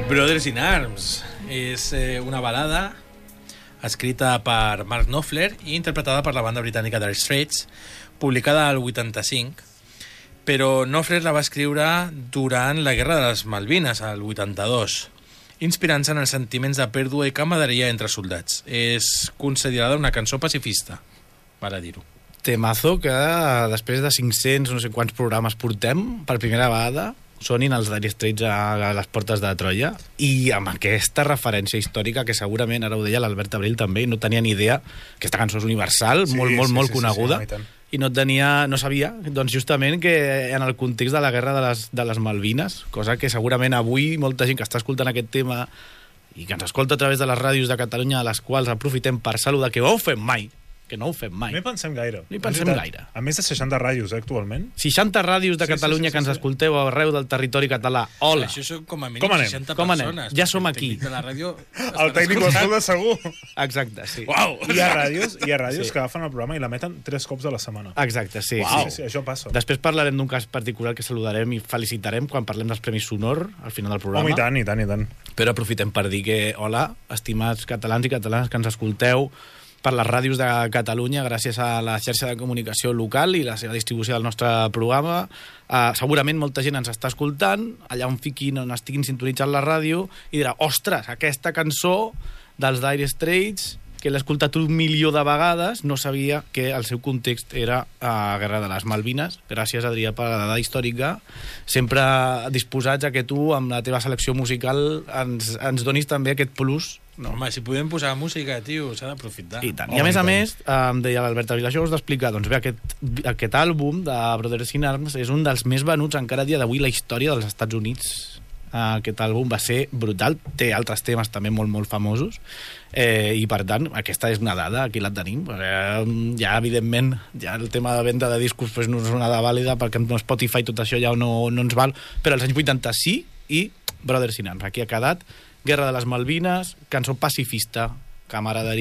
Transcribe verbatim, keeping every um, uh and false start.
Brothers in Arms és eh, una balada escrita per Mark Knopfler i interpretada per la banda britànica Dire Straits, publicada al vuitanta-cinc, però Knopfler la va escriure durant la Guerra de les Malvines, al vuitanta-dos, inspirant-se en els sentiments de pèrdua i camaraderia entre soldats. És considerada una cançó pacifista, val a dir-ho. Temazo que després de cinc-cents, no sé quants programes portem, per primera vegada sonin els Dire Straits a les portes de Troia, i amb aquesta referència històrica que segurament, ara ho deia l'Albert Abril també, no tenia ni idea, aquesta cançó és universal, sí, molt, molt, sí, molt sí, coneguda, sí, sí, i no tenia, no sabia, doncs justament que en el context de la guerra de les, de les Malvines, cosa que segurament avui molta gent que està escoltant aquest tema i que ens escolta a través de les ràdios de Catalunya, a les quals aprofitem per saludar, que ho fem mai, que no ho fem mai. No hi pensem gaire. No hi pensem gaire. A més de seixanta ràdios, eh, actualment. seixanta ràdios de sí, Catalunya sí, sí, sí, que ens escolteu arreu del territori català. Hola. Això són com a mínim com seixanta com persones. Ja som aquí. El tècnic de la ràdio... El tècnic ho escolta segur. Exacte, sí. Uau! Hi ha ràdios, hi ha ràdios sí. que agafen el programa i l'emeten tres cops a la setmana. Exacte, sí. Uau. Sí, sí, sí, això passa. Després parlarem d'un cas particular que saludarem i felicitarem quan parlem dels Premis Sonor al final del programa. Home, i tant, i tant, i tant. Però aprofitem per dir que, hola, estimats catalans i catalanes que ens escolteu per les ràdios de Catalunya, gràcies a la xarxa de comunicació local i la seva distribució del nostre programa. Uh, segurament molta gent ens està escoltant, allà on fiquin, on estiguin sintonitzant la ràdio, i dirà, ostres, aquesta cançó dels Dire Straits, que l'he escoltat un milió de vegades, no sabia que el seu context era a Guerra de les Malvines. Gràcies, Adrià, per la dada històrica. Sempre disposats a que tu, amb la teva selecció musical, ens, ens donis també aquest plus. No, home, si podem posar música, tio, s'ha d'aprofitar. I tant. I a més a més, em deia l'Albert Abril, això us d'explicar, doncs bé, aquest, aquest àlbum de Brothers in Arms és un dels més venuts encara a dia d'avui la història dels Estats Units. Aquest àlbum va ser brutal, té altres temes també molt, molt famosos, eh, i per tant, aquesta és una dada, aquí la tenim. Eh, ja, evidentment, ja el tema de venda de discos pues, no és una dada vàlida, perquè no Spotify tot això ja no, no ens val, però als anys vuitanta sí, i Brothers in Arms, aquí ha quedat Guerra de les Malvines, cançó pacifista, camaraderia.